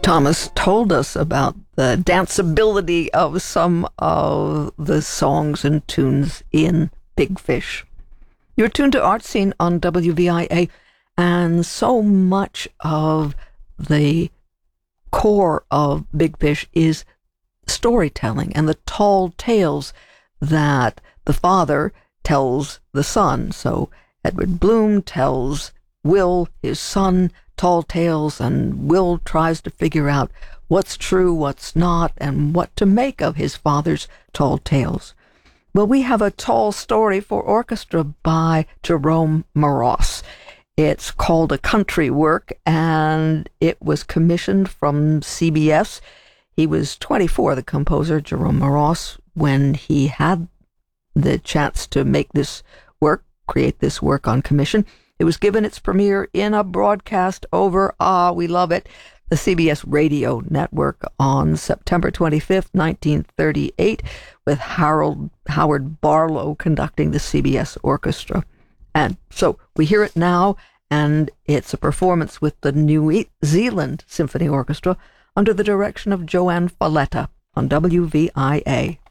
Thomas told us about the danceability of some of the songs and tunes in Big Fish. You're tuned to Art Scene on WVIA, and so much of the core of Big Fish is storytelling and the tall tales that the father tells the son. So Edward Bloom tells Will, his son, tall tales, and Will tries to figure out what's true, what's not, and what to make of his father's tall tales. Well, we have a tall story for orchestra by Jerome Moross. It's called A Country Work, and it was commissioned from CBS. He was 24, the composer, Jerome Moross, when he had the chance to make this work, create this work on commission. It was given its premiere in a broadcast over, we love it, the CBS Radio Network on September 25th, 1938, with Howard Barlow conducting the CBS Orchestra. And so we hear it now, and it's a performance with the New Zealand Symphony Orchestra under the direction of Joanne Falletta on WVIA.